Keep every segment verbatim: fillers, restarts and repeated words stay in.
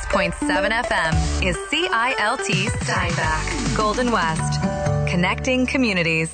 six point seven F M is C I L T Steinbach, Golden West, connecting communities.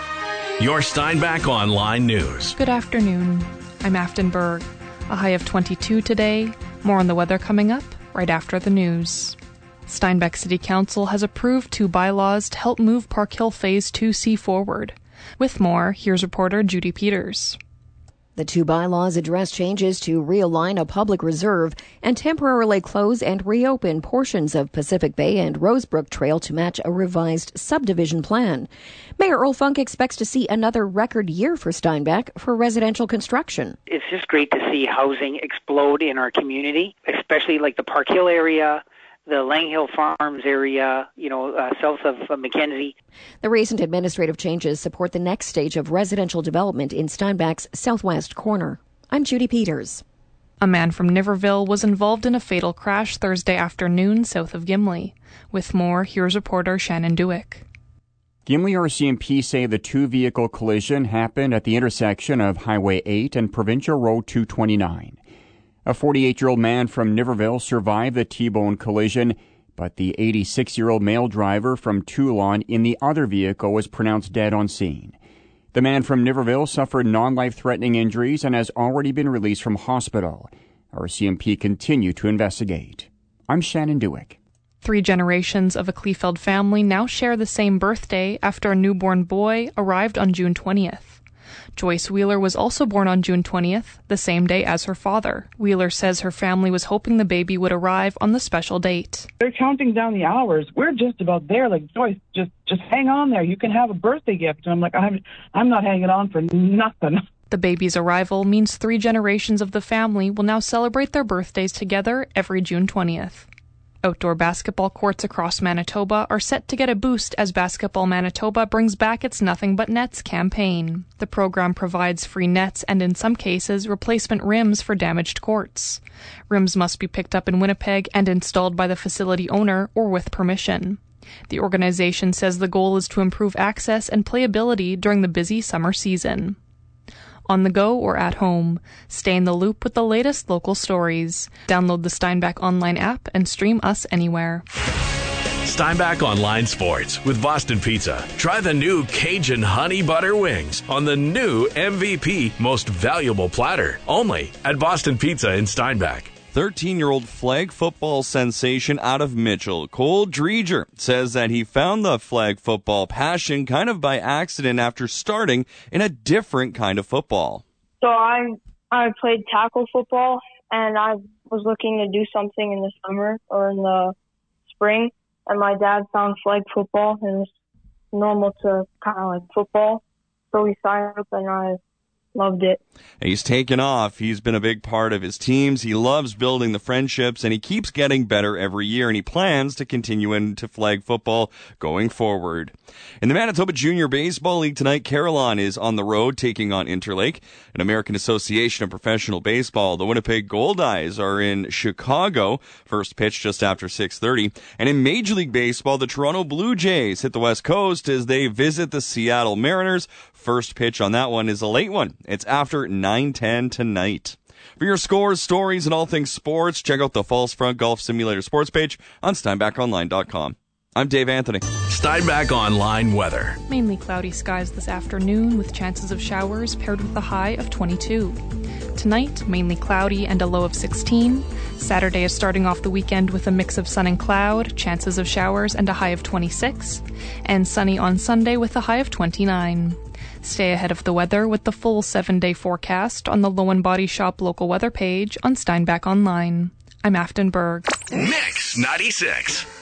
Your Steinbach Online News. Good afternoon. I'm Afton Berg. A high of twenty-two today. More on the weather coming up right after the news. Steinbach City Council has approved two bylaws to help move Park Hill Phase two C forward. With more, here's reporter Judy Peters. The two bylaws address changes to realign a public reserve and temporarily close and reopen portions of Pacific Bay and Rosebrook Trail to match a revised subdivision plan. Mayor Earl Funk expects to see another record year for Steinbach for residential construction. It's just great to see housing explode in our community, especially like the Park Hill area, the Lang Hill Farms area, you know, uh, south of uh, Mackenzie. The recent administrative changes support the next stage of residential development in Steinbach's southwest corner. I'm Judy Peters. A man from Niverville was involved in a fatal crash Thursday afternoon south of Gimli. With more, here's reporter Shannon Dewick. Gimli R C M P say the two-vehicle collision happened at the intersection of Highway eight and Provincial Road two twenty-nine. A forty-eight-year-old man from Niverville survived the T-bone collision, but the eighty-six-year-old male driver from Toulon in the other vehicle was pronounced dead on scene. The man from Niverville suffered non-life-threatening injuries and has already been released from hospital. R C M P continue to investigate. I'm Shannon Dewick. Three generations of a Kleefeld family now share the same birthday after a newborn boy arrived on June twentieth. Joyce Wheeler was also born on June twentieth, the same day as her father. Wheeler says her family was hoping the baby would arrive on the special date. They're counting down the hours. We're just about there. Like, Joyce, just just hang on there. You can have a birthday gift. And I'm like, I'm, I'm not hanging on for nothing. The baby's arrival means three generations of the family will now celebrate their birthdays together every June twentieth. Outdoor basketball courts across Manitoba are set to get a boost as Basketball Manitoba brings back its Nothing But Nets campaign. The program provides free nets and, in some cases, replacement rims for damaged courts. Rims must be picked up in Winnipeg and installed by the facility owner or with permission. The organization says the goal is to improve access and playability during the busy summer season. On the go or at home, stay in the loop with the latest local stories. Download the Steinbach Online app and stream us anywhere. Steinbach Online Sports with Boston Pizza. Try the new Cajun Honey Butter Wings on the new M V P Most Valuable Platter. Only at Boston Pizza in Steinbach. thirteen-year-old flag football sensation out of Mitchell, Cole Dreger, says that he found the flag football passion kind of by accident after starting in a different kind of football. So I I played tackle football, and I was looking to do something in the summer or in the spring, and my dad found flag football, and it was normal to kind of like football. So we signed up, and I loved it. He's taken off. He's been a big part of his teams. He loves building the friendships, and he keeps getting better every year, and he plans to continue into flag football going forward. In the Manitoba Junior Baseball League tonight, Carillon is on the road taking on Interlake. An American Association of Professional Baseball, the Winnipeg Goldeyes are in Chicago. First pitch just after six thirty. And in Major League Baseball, the Toronto Blue Jays hit the West Coast as they visit the Seattle Mariners. First pitch on that one is a late one. It's after nine ten tonight. For your scores, stories, and all things sports, check out the False Front Golf Simulator sports page on steinbach online dot com. I'm Dave Anthony. Steinbach Online weather. Mainly cloudy skies this afternoon with chances of showers paired with a high of twenty-two. Tonight, mainly cloudy and a low of sixteen. Saturday is starting off the weekend with a mix of sun and cloud, chances of showers and a high of twenty-six. And sunny on Sunday with a high of twenty-nine. Stay ahead of the weather with the full seven-day forecast on the Lowen Body Shop local weather page on Steinbach Online. I'm Afton Berg. Mix ninety-six.